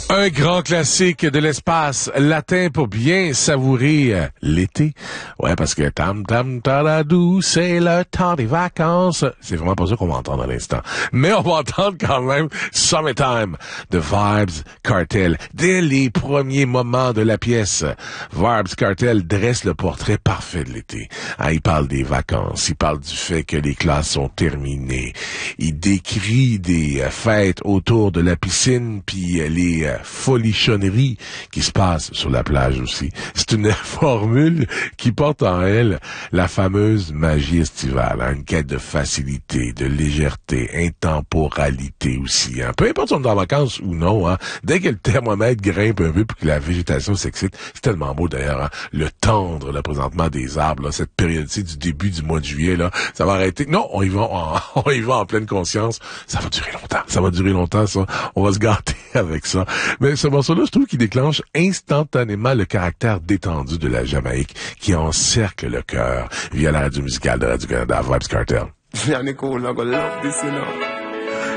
Un grand classique de l'espace latin pour bien savourer l'été. Ouais, parce que tam tam taradou, c'est le temps des vacances. C'est vraiment pas ça qu'on va entendre à l'instant. Mais on va entendre quand même Summertime de Vybz Kartel. Dès les premiers moments de la pièce, Vybz Kartel dresse le portrait parfait de l'été. Hein, il parle des vacances, il parle du fait que les classes sont terminées. Il décrit des fêtes autour de la piscine, puis les folichonneries qui se passent sur la plage aussi. C'est une formule qui porte en elle la fameuse magie estivale, hein, une quête de facilité, de légèreté, intemporalité aussi. Hein. Peu importe si on est en vacances ou non, hein, dès que le thermomètre grimpe un peu puis que la végétation s'excite, c'est tellement beau d'ailleurs, hein, le tendre, là, présentement des arbres, là, cette période-ci du début du mois de juillet, là, ça va arrêter. Non, on y va en pleine conscience. Ça va durer longtemps, ça. On va se gâter avec ça. Mais ce morceau-là, je trouve qu'il déclenche instantanément le caractère détendu de la Jamaïque qui encercle le cœur via la radio musicale de Radio-Canada, Vybz Kartel. Yeah, Nicole, I gonna love this, you know.